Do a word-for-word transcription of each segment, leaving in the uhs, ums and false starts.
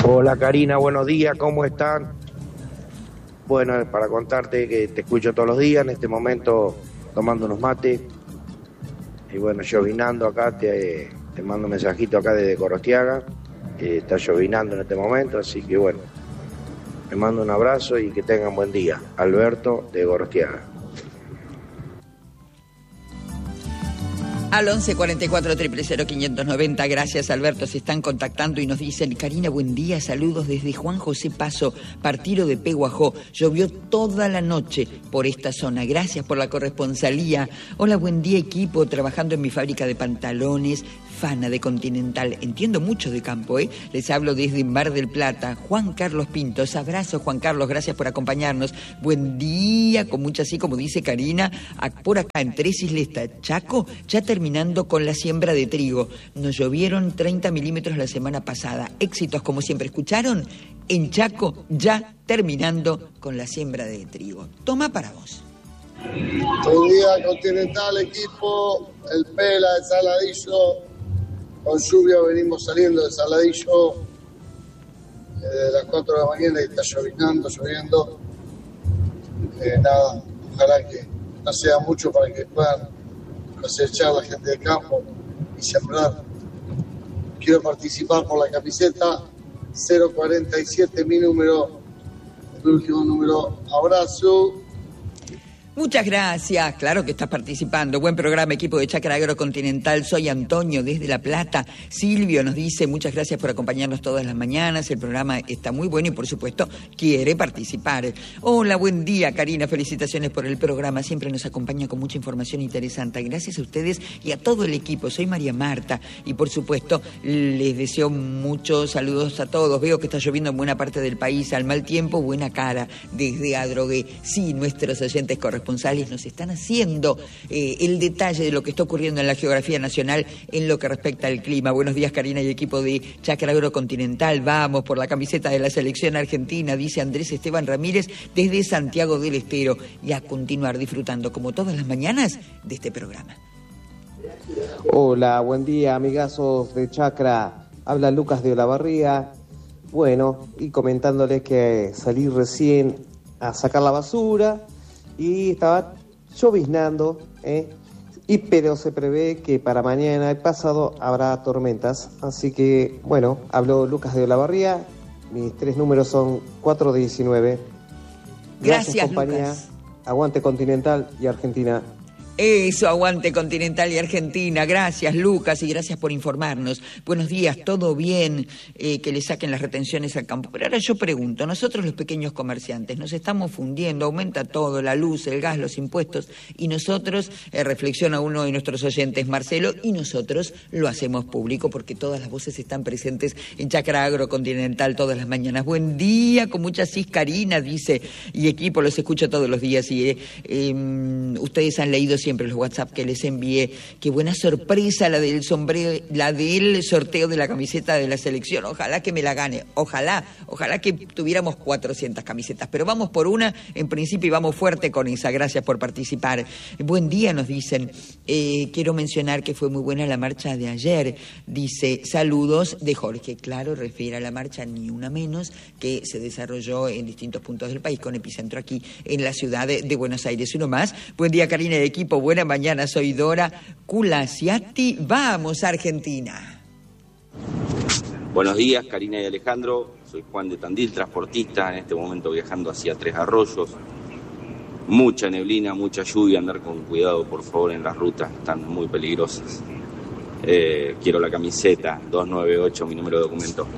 Hola Karina, buenos días, ¿cómo están? Bueno, para contarte que te escucho todos los días, en este momento tomando unos mates. Y bueno, llovinando acá, te, te mando un mensajito acá desde Gorostiaga, que está llovinando en este momento, así que bueno, te mando un abrazo y que tengan buen día. Alberto de Gorostiaga. Al once cuarenta y cuatro, cero cero cero, quinientos noventa, gracias Alberto, se están contactando y nos dicen: Karina, buen día, saludos desde Juan José Paso, partido de Peguajó, llovió toda la noche por esta zona, gracias por la corresponsalía. Hola, buen día equipo, trabajando en mi fábrica de pantalones, Fana de Continental, entiendo mucho de campo, ¿eh? Les hablo desde Mar del Plata, Juan Carlos Pintos, abrazo Juan Carlos, gracias por acompañarnos, buen día, con mucha así como dice Karina, por acá en Tres Islas Chaco, ya terminando con la siembra de trigo, nos llovieron treinta milímetros la semana pasada, éxitos como siempre, ¿escucharon? En Chaco ya terminando con la siembra de trigo, toma para vos. Buen día Continental, equipo, el Pela, el Saladillo. Con lluvia venimos saliendo del Saladillo eh, de las cuatro de la mañana y está llovinando, lloviendo. Eh, nada, ojalá que no sea mucho para que puedan cosechar la gente del campo y sembrar. Quiero participar por la camiseta cero cuarenta y siete, mi número, el último número. Abrazo. Muchas gracias, claro que estás participando. Buen programa, equipo de Chacra Agrocontinental. Soy Antonio desde La Plata. Silvio nos dice, muchas gracias por acompañarnos todas las mañanas. El programa está muy bueno y por supuesto quiere participar. Hola, buen día Karina, felicitaciones por el programa. Siempre nos acompaña con mucha información interesante. Gracias a ustedes y a todo el equipo. Soy María Marta y por supuesto les deseo muchos saludos a todos. Veo que está lloviendo en buena parte del país. Al mal tiempo, buena cara desde Adrogué. Sí, nuestros oyentes correspondientes nos están haciendo eh, el detalle de lo que está ocurriendo en la geografía nacional en lo que respecta al clima. Buenos días Karina y equipo de Chacra Agrocontinental, vamos por la camiseta de la selección argentina, dice Andrés Esteban Ramírez desde Santiago del Estero, y a continuar disfrutando como todas las mañanas de este programa. Hola, buen día amigazos de Chacra, habla Lucas de Olavarría. Bueno, y comentándoles que salí recién a sacar la basura y estaba lloviznando, ¿eh? y pero se prevé que para mañana y pasado habrá tormentas, así que bueno, habló Lucas de Olavarría, mis tres números son cuatro diecinueve. Gracias, Gracias compañía, Lucas. Aguante Continental y Argentina. Eso, aguante Continental y Argentina. Gracias, Lucas, y gracias por informarnos. Buenos días, todo bien, eh, que le saquen las retenciones al campo. Pero ahora yo pregunto, nosotros los pequeños comerciantes nos estamos fundiendo, aumenta todo, la luz, el gas, los impuestos, y nosotros, eh, reflexiona uno de nuestros oyentes, Marcelo, y nosotros lo hacemos público porque todas las voces están presentes en Chacra Agrocontinental todas las mañanas. Buen día, con mucha cis, Karina, dice, y equipo, los escucho todos los días, y eh, eh, ustedes han leído siempre los WhatsApp que les envié. Qué buena sorpresa la del sombrero, la del sorteo de la camiseta de la selección. Ojalá que me la gane. Ojalá, ojalá que tuviéramos cuatrocientas camisetas. Pero vamos por una, en principio, y vamos fuerte con esa. Gracias por participar. Buen día, nos dicen. Eh, quiero mencionar que fue muy buena la marcha de ayer. Dice, saludos de Jorge. Claro, refiere a la marcha Ni Una Menos, que se desarrolló en distintos puntos del país, con epicentro aquí en la ciudad de, de Buenos Aires. Uno más. Buen día, Karina y equipo. Buena mañana, soy Dora Culasiati. Vamos, Argentina. Buenos días, Karina y Alejandro. Soy Juan de Tandil, transportista, en este momento viajando hacia Tres Arroyos. Mucha neblina, mucha lluvia, andar con cuidado, por favor, en las rutas, están muy peligrosas. Eh, quiero la camiseta, dos nueve ocho, mi número de documento.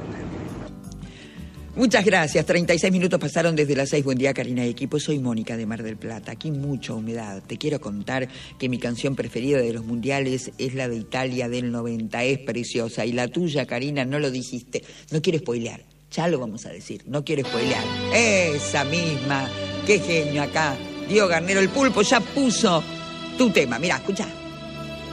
Muchas gracias, treinta y seis minutos pasaron desde las seis. Buen día, Karina y equipo, soy Mónica de Mar del Plata. Aquí mucha humedad. Te quiero contar que mi canción preferida de los mundiales es la de Italia del noventa, es preciosa. Y la tuya, Karina, no lo dijiste. No quiero spoilear, ya lo vamos a decir. No quiero spoilear. Esa misma, qué genio acá. Diego Garnero, el pulpo ya puso tu tema. Mirá, escuchá.